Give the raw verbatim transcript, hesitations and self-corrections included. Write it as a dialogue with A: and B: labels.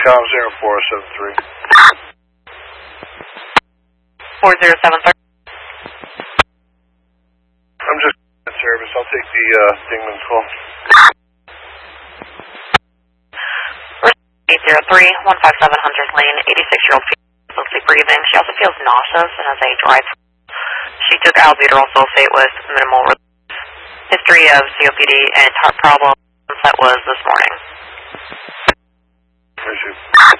A: com zero four seven three.
B: four zero seven three.
A: I'm just in service. I'll take the uh, Dingman's call.
B: eight zero three, one five seven Hunters Lane, eighty-six-year-old female, mostly breathing. She also feels nauseous and has a dry throat. She took albuterol sulfate with minimal relief. History of C O P D and heart problems. That was this morning.
A: Appreciate it.